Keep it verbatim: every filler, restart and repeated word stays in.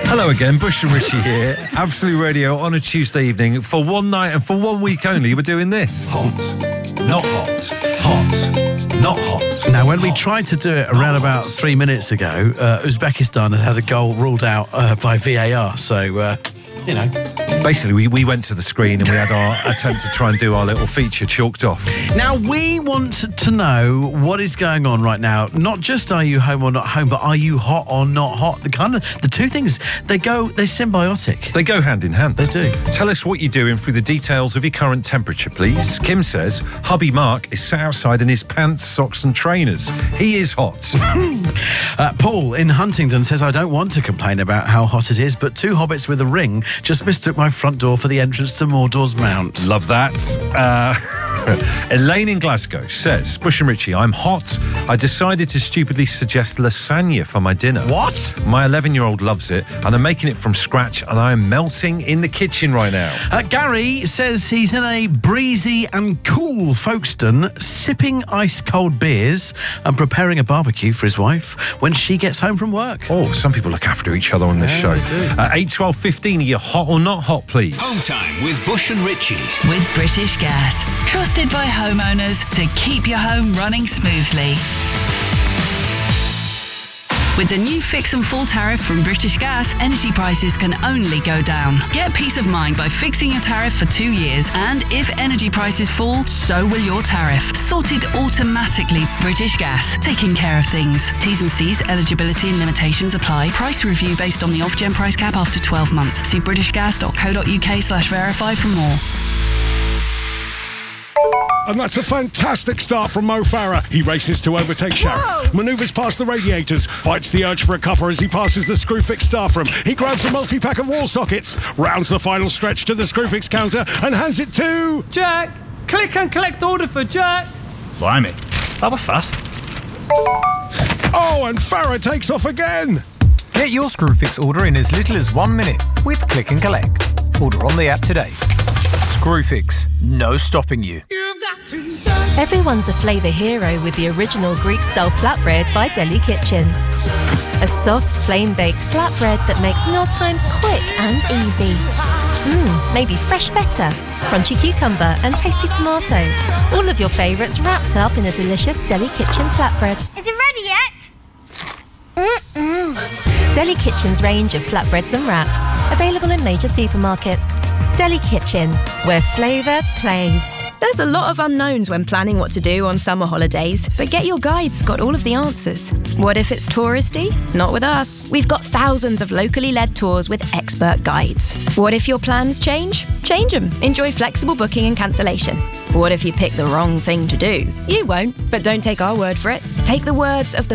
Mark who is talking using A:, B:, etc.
A: Hello again, Bush and Richie here. Absolute Radio on a Tuesday evening. For one night and for one week only, we're doing this.
B: Hot, not hot. Hot, not hot.
C: Now, when we
B: hot.
C: tried to do it around about three minutes ago, uh, Uzbekistan had had a goal ruled out uh, by V A R. So, uh, you know.
A: Basically, we, we went to the screen and we had our attempt to try and do our little feature chalked off.
C: Now, we want to know what is going on right now. Not just are you home or not home, but are you hot or not hot? The kind of the two things, they go, they're symbiotic.
A: They go hand in hand.
C: They do.
A: Tell us what you're doing through the details of your current temperature, please. Kim says, hubby Mark is sat outside in his pants, socks and trainers. He is hot.
C: uh, Paul in Huntingdon says, I don't want to complain about how hot it is, but two hobbits with a ring just mistook my front door for the entrance to Mordor's Mount.
A: Love that. Uh, Elaine in Glasgow says, Bush and Richie, I'm hot. I decided to stupidly suggest lasagna for my dinner.
C: What?
A: My eleven-year-old loves it, and I'm making it from scratch, and I am melting in the kitchen right now.
C: Uh, Gary says he's in a breezy and cool Folkestone, sipping ice-cold beers and preparing a barbecue for his wife when she gets home from work.
A: Oh, some people look after each other on this
C: Yeah,
A: show.
C: they do.
A: Uh, eight twelve fifteen, are you hot or not hot, please?
B: Home time with Bush and Richie.
D: With British Gas. Trusted by homeowners to keep your home running smoothly. With the new Fix and Full tariff from British Gas, energy prices can only go down. Get peace of mind by fixing your tariff for two years, and if energy prices fall, so will your tariff. Sorted automatically. British Gas, taking care of things. T's and C's, eligibility and limitations apply. Price review based on the off-gen price cap after twelve months. See britishgas.co.uk slash verify for more.
E: And that's a fantastic start from Mo Farah. He races to overtake Sharon. Manoeuvres past the radiators. Fights the urge for a cuppa as he passes the Screwfix staff room. He grabs a multi-pack of wall sockets. Rounds the final stretch to the Screwfix counter and hands it to...
F: Jack! Click and collect order for Jack!
G: Blimey, that was fast.
E: Oh, and Farah takes off again.
H: Get your Screwfix order in as little as one minute with Click and Collect. Order on the app today. Screwfix, no stopping you.
I: Everyone's a flavour hero with the original Greek-style flatbread by Deli Kitchen. A soft, flame-baked flatbread that makes mealtimes quick and easy. Mmm, maybe fresh feta, crunchy cucumber and tasty tomato. All of your favourites wrapped up in a delicious Deli Kitchen flatbread.
J: Is it ready yet? Mm-mm.
I: Deli Kitchen's range of flatbreads and wraps, available in major supermarkets. Deli Kitchen, where flavour plays.
K: There's a lot of unknowns when planning what to do on summer holidays, but Get Your Guide's got all of the answers. What if it's touristy? Not with us. We've got thousands of locally led tours with expert guides. What if your plans change? Change them. Enjoy flexible booking and cancellation. What if you pick the wrong thing to do? You won't, but don't take our word for it. Take the words of the